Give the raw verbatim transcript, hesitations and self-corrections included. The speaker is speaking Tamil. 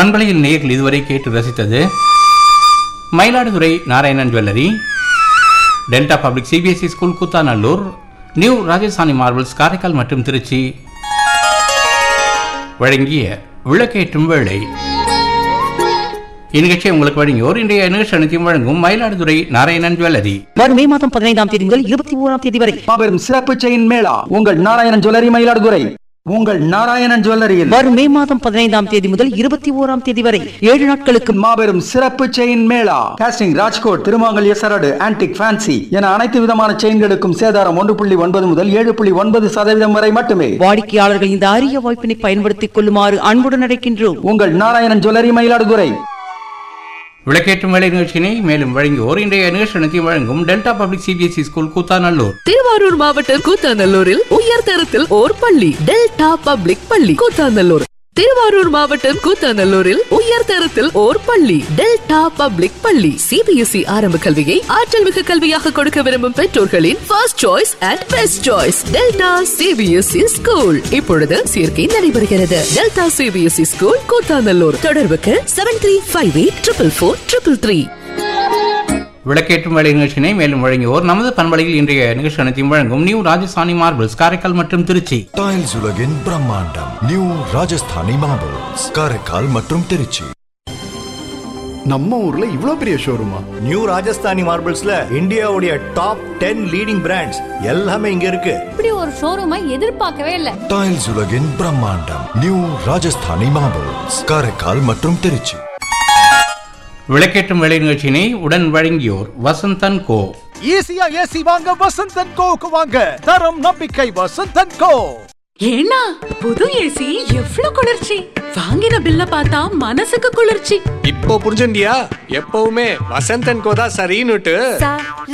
பண்பலையில் நேரில் இதுவரை கேட்டு ரசித்தது Mayiladuthurai Narayanan jewellery, delta public CBSE school Koothanallur, new Rajasthani marbles Karaikal மற்றும் திருச்சி வழங்கிய விளக்கேற்றும் வேளை. இந்நிகழ்ச்சியை உங்களுக்கு வழங்கியோர் இன்றைய நிகழ்ச்சி அனைத்தையும் வழங்கும் மயிலாடுதுறை நாராயணன் ஜுவல்லரி. வரும் மே மாதம் பதினைந்தாம் தேதி முதல் இருபத்தி ஓராம் தேதி வரை மாபெரும் சிறப்பு செயின் மேளா உங்கள் நாராயணன் ஜுவல்லரி மயிலாடுதுறை. உங்கள் நாராயணன் ஜுவல்லரியில் வரும் மே மாதம் பதினைந்தாம் தேதி முதல் இருபத்தி ஓராம் தேதி வரை ஏழு நாட்களுக்கு மாபெரும் சிறப்பு செயின் மேளா. காஸ்டிங், ராஜ்கோட், திருமாங்கல்ய சரடு, ஆன்டிக், ஃபேன்சி என அனைத்து விதமான செயின்களுக்கும் சேதாரம் ஒன்று புள்ளி ஒன்பது முதல் ஏழு புள்ளி ஒன்பது சதவீதம் வரை மட்டுமே. வாடிக்கையாளர்கள் இந்த அரிய வாய்ப்பினை பயன்படுத்திக் கொள்ளுமாறு அன்புடன் அழைக்கின்றோம். உங்கள் நாராயணன் ஜுவல்லரி மயிலாடுதுறை. விளக்கேற்றும் வேலை நிகழ்ச்சியினை மேலும் வழங்குவோர் இன்றைய நிகழ்ச்சி அனைத்தையும் வழங்கும் delta public CBSE school Koothanallur. Thiruvarur மாவட்டம் கூத்தாநல்லூரில் உயர்தரத்தில் ஓர் பள்ளி, டெல்டா பப்ளிக் பள்ளி கூத்தாநல்லூர். திருவாரூர் மாவட்டம் கூத்தாநல்லூரில் உயர்தரத்தில் ஓர் பள்ளி, டெல்டா பப்ளிக் பள்ளி. சிபிஎஸ்இ ஆரம்ப கல்வியை ஆற்றல் மிகு கல்வியாக கொடுக்க விரும்பும் பெற்றோர்களின் first choice and best choice delta CBSE school. இப்பொழுது சேர்க்கை நடைபெறுகிறது. Delta CBSE school Koothanallur. தொடர்புக்கு seven three five eight triple four triple three. விளக்கேற்றும் வேலை நிகழ்ச்சியினை மேலும் வழங்குவோர் நமது பண்பலையில் இன்றைய நிகழ்ச்சி அனைத்தையும் வழங்கும் நியூ ராஜஸ்தானி மார்பிள்ஸ் காரைக்கால் மற்றும் திருச்சி. டைல்ஸ் உலகின் பிரம்மாண்டம் நியூ ராஜஸ்தானி மார்பிள்ஸ் காரைக்கால் மற்றும் திருச்சி. நம்ம ஊர்ல இவ்ளோ பெரிய ஷோரூமா? நியூ ராஜஸ்தானி மார்பிள்ஸ்ல இந்தியாவுடைய டாப் டென் லீடிங் பிராண்ட்ஸ் எல்லாமே இங்க இருக்கு. இப்படி ஒரு ஷோரூமை எதிர்பார்க்கவே இல்ல. டைல்ஸ் உலகின் பிரம்மாண்டம் நியூ ராஜஸ்தானி மார்பிள்ஸ் காரைக்கால் மற்றும் திருச்சி. விளக்கேற்றும் வேலை நிகழ்ச்சியினை உடன் வழங்கியோர் வசந்தன் கோ. ஈஸியா ஏசி வாங்க வசந்தன் கோக்கு வாங்க. தரம் நம்பிக்கை வசந்தன் கோ. ஏன்னா புது ஏசி எவ்வளவு குளிர்ச்சி! வாங்கின பில்ல பார்த்தா மனசுக்கு குளிர்ச்சி. இப்போ புரிஞ்சுண்டியா? எப்பவுமே வசந்தன் கோ தான் சரின்னுட்டு.